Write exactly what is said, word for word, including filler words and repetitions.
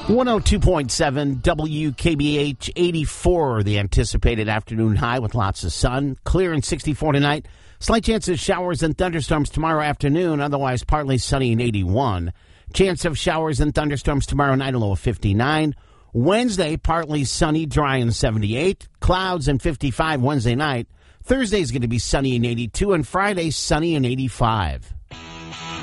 one oh two point seven W K B H, eighty-four, the anticipated afternoon high with lots of sun. Clear and sixty-four tonight. Slight chance of showers and thunderstorms tomorrow afternoon, otherwise partly sunny and eighty-one. Chance of showers and thunderstorms tomorrow night, a low of fifty-nine. Wednesday, partly sunny, dry and seventy-eight. Clouds and fifty-five Wednesday night. Thursday is going to be sunny and eighty-two, and Friday, sunny and eighty-five.